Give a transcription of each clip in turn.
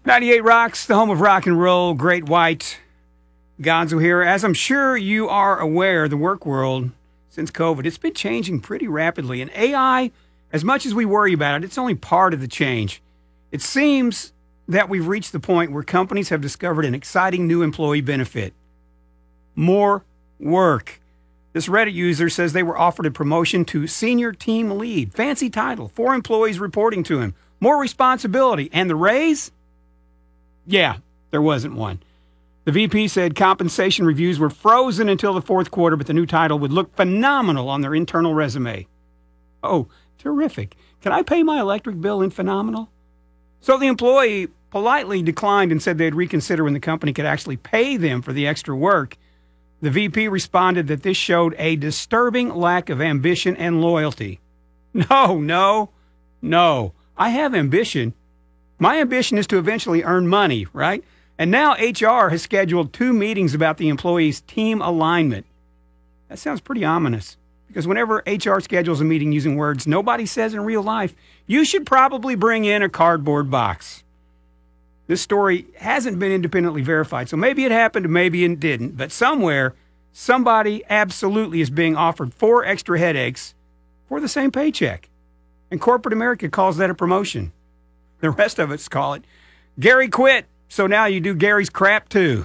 98 Rocks, the home of rock and roll. Great White, Gonzo here. As I'm sure you are aware, the work world, since COVID, it's been changing pretty rapidly. And AI, as much as we worry about it, it's only part of the change. It seems that we've reached the point where companies have discovered an exciting new employee benefit. More work. This Reddit user says they were offered a promotion to senior team lead. Fancy title, 4 employees reporting to him. More responsibility. And the raise? Yeah, there wasn't one. The VP said compensation reviews were frozen until the fourth quarter, but the new title would look phenomenal on their internal resume. Oh, terrific. Can I pay my electric bill in phenomenal? So the employee politely declined and said they'd reconsider when the company could actually pay them for the extra work. The VP responded that this showed a disturbing lack of ambition and loyalty. No. I have ambition. My ambition is to eventually earn money, right? And now HR has scheduled 2 meetings about the employee's team alignment. That sounds pretty ominous, because whenever HR schedules a meeting using words nobody says in real life, you should probably bring in a cardboard box. This story hasn't been independently verified, so maybe it happened, maybe it didn't. But somewhere, somebody absolutely is being offered 4 extra headaches for the same paycheck. And corporate America calls that a promotion. The rest of us call it Gary quit, so now you do Gary's crap too.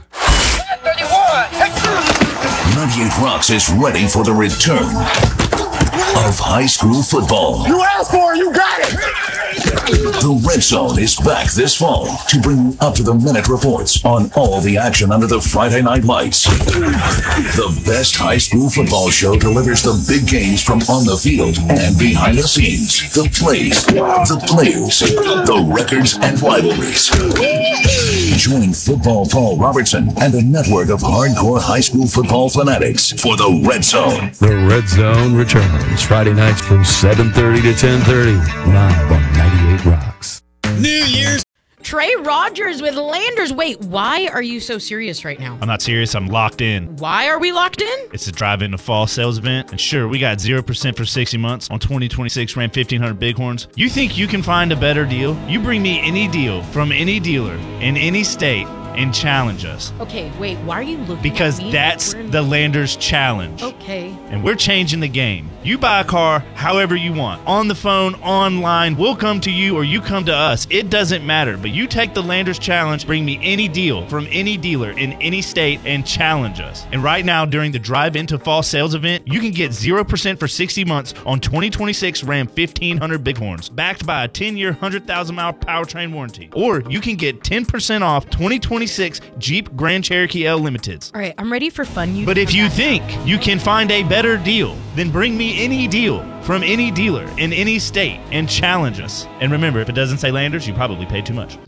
98 Rocks is ready for the return of high school football. You asked for it, you got it! The Red Zone is back this fall to bring you up-to-the-minute reports on all the action under the Friday night lights. The best high school football show delivers the big games from on the field and behind the scenes. The plays, the players, the records and rivalries. Join Football Paul Robertson and a network of hardcore high school football fanatics for the Red Zone. The Red Zone returns Friday nights from 7:30 to 10:30, live on 98 Rocks. New Year's. Trey Rogers with Landers. Wait, why are you so serious right now? I'm not serious. I'm locked in. Why are we locked in? It's a drive-in to fall sales event. And sure, we got 0% for 60 months on 2026 Ram 1500 Bighorns. You think you can find a better deal? You bring me any deal from any dealer in any state and challenge us. Okay, wait, why are you looking Because at me? that's the Landers Challenge. Okay. And we're changing the game. You buy a car however you want. On the phone, online, we'll come to you or you come to us. It doesn't matter. But you take the Landers Challenge, bring me any deal from any dealer in any state and challenge us. And right now, during the drive-in to fall sales event, you can get 0% for 60 months on 2026 Ram 1500 Bighorns, backed by a 10-year, 100,000-mile powertrain warranty. Or you can get 10% off 2026 Jeep Grand Cherokee L Limiteds. All right, I'm ready for fun. But if you think you can find a better deal, then bring me any deal from any dealer in any state and challenge us. And remember, if it doesn't say Landers, you probably paid too much.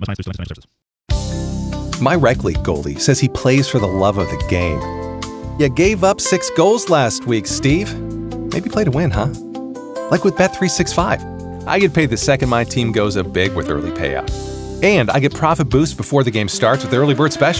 My rec league goalie says he plays for the love of the game. You gave up 6 goals last week, Steve. Maybe play to win, huh? Like with Bet365. I get paid the second my team goes up big with early payout. And I get profit boosts before the game starts with Early Bird Special.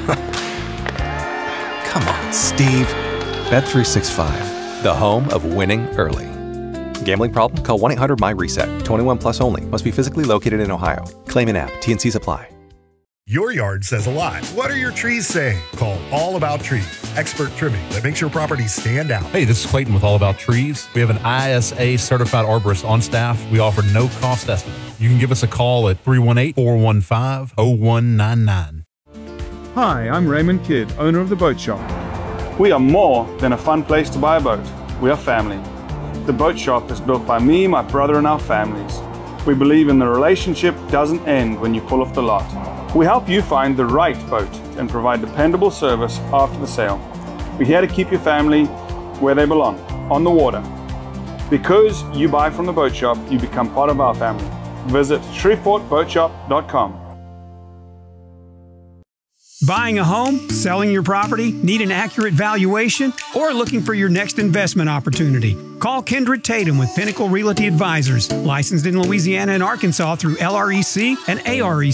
Come on, Steve. Bet365, the home of winning early. Gambling problem? Call 1-800-MY-RESET. 21 plus only. Must be physically located in Ohio. Claim an app. T&Cs apply. Your yard says a lot. What are your trees saying? Call All About Trees, expert trimming that makes your property stand out. Hey, this is Clayton with All About Trees. We have an ISA certified arborist on staff. We offer no cost estimate. You can give us a call at 318-415-0199. Hi, I'm Raymond Kidd, owner of The Boat Shop. We are more than a fun place to buy a boat. We are family. The Boat Shop is built by me, my brother, and our families. We believe in the relationship doesn't end when you pull off the lot. We help you find the right boat and provide dependable service after the sale. We're here to keep your family where they belong, on the water. Because you buy from the Boat Shop, you become part of our family. Visit ShreveportBoatShop.com. Buying a home, selling your property, need an accurate valuation, or looking for your next investment opportunity? Call Kendra Tatum with Pinnacle Realty Advisors, licensed in Louisiana and Arkansas through LREC and AREC.